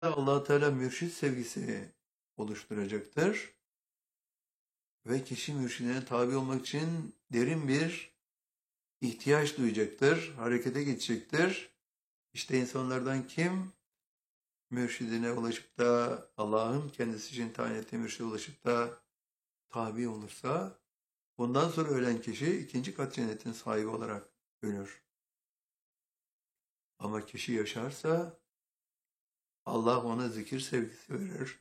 Allah Teala mürşit sevgisi oluşturacaktır ve kişi mürşidine tabi olmak için derin bir ihtiyaç duyacaktır, harekete geçecektir. İşte insanlardan kim mürşidine ulaşıp da Allah'ın kendisi için tayin ettiği mürşide ulaşıp da tabi olursa bundan sonra ölen kişi ikinci kat cennetin sahibi olarak ölür. Ama kişi yaşarsa Allah ona zikir sevgisi verir.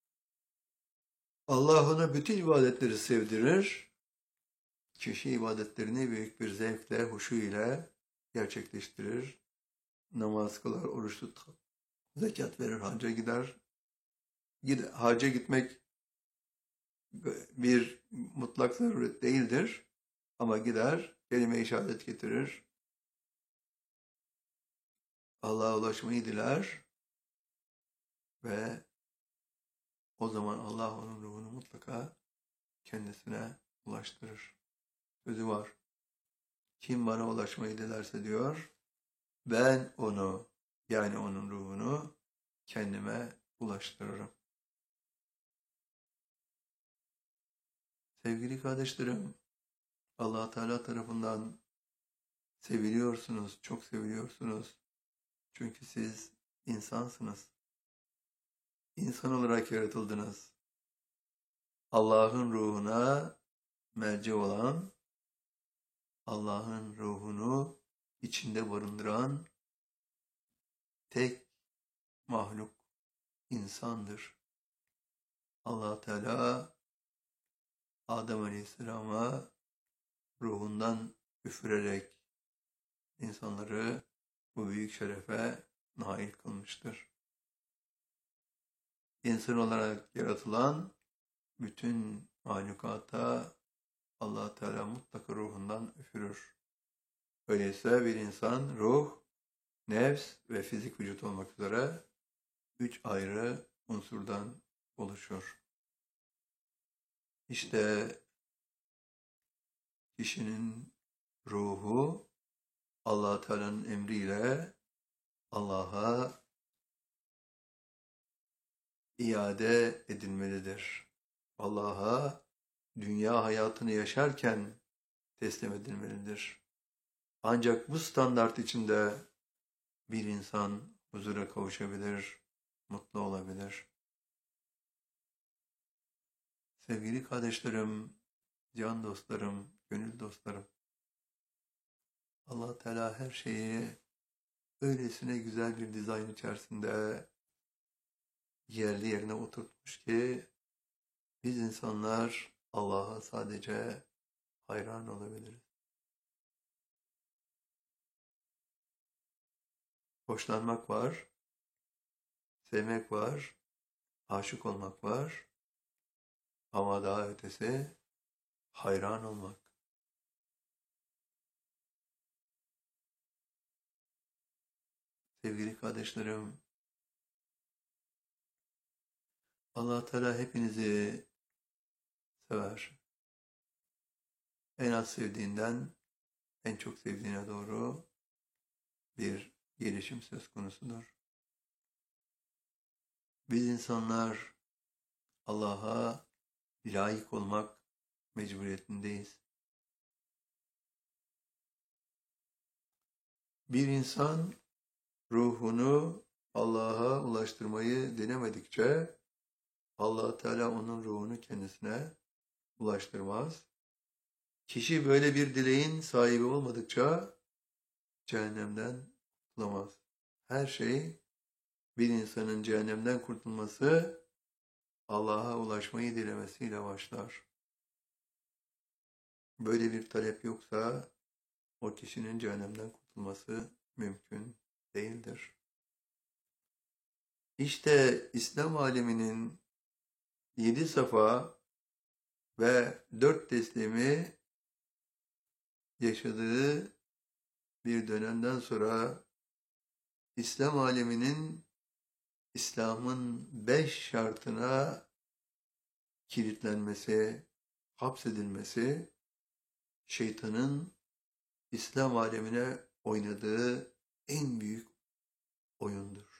Allah ona bütün ibadetleri sevdirir. Kişi ibadetlerini büyük bir zevkle, huşu ile gerçekleştirir. Namaz kılar, oruç tutar, zekat verir, hacca gider. Hacca gitmek bir mutlak zaruret değildir. Ama gider, kelime-i şehadet getirir. Allah'a ulaşmayı diler ve o zaman Allah onun ruhunu mutlaka kendisine ulaştırır. Sözü var. Kim bana ulaşmayı dilerse diyor, ben onu, yani onun ruhunu kendime ulaştırırım. Sevgili kardeşlerim, Allah Teala tarafından seviliyorsunuz, çok seviliyorsunuz. Çünkü siz insansınız. İnsan olarak yaratıldınız. Allah'ın ruhuna merci olan, Allah'ın ruhunu içinde barındıran tek mahluk insandır. Allah Teala Adem Aleyhisselam'a ruhundan üfürerek insanları bu büyük şerefe nail kılmıştır. İnsan olarak yaratılan bütün mahlukata Allah Teala mutlaka ruhundan üfürür. Öyleyse bir insan ruh, nefs ve fizik vücut olmak üzere 3 ayrı unsurdan oluşur. İşte kişinin ruhu Allah Teala'nın emriyle Allah'a iade edilmelidir. Allah'a dünya hayatını yaşarken teslim edilmelidir. Ancak bu standart içinde bir insan huzura kavuşabilir, mutlu olabilir. Sevgili kardeşlerim, can dostlarım, gönül dostlarım, Allah Teala her şeyi öylesine güzel bir dizayn içerisinde yerli yerine oturtmuş ki biz insanlar Allah'a sadece hayran olabiliriz. Hoşlanmak var, sevmek var, aşık olmak var ama daha ötesi hayran olmak. Sevgili kardeşlerim, Allah Teala hepinizi sever. En az sevdiğinden en çok sevdiğine doğru bir gelişim söz konusudur. Biz insanlar Allah'a layık olmak mecburiyetindeyiz. Bir insan ruhunu Allah'a ulaştırmayı denemedikçe Allah Teala onun ruhunu kendisine ulaştırmaz. Kişi böyle bir dileğin sahibi olmadıkça cehennemden kurtulamaz. Her şey bir insanın cehennemden kurtulması Allah'a ulaşmayı dilemesiyle başlar. Böyle bir talep yoksa o kişinin cehennemden kurtulması mümkün değildir. İşte İslam aleminin 7 safa ve 4 teslimi yaşadığı bir dönemden sonra İslam aleminin İslam'ın 5 şartına kilitlenmesi, hapsedilmesi, şeytanın İslam alemine oynadığı en büyük oyundur.